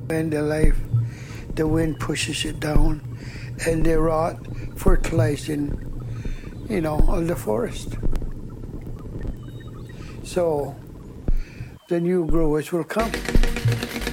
And the life, the wind pushes it down, and they rot, fertilizing, all the forest. So the new growers will come.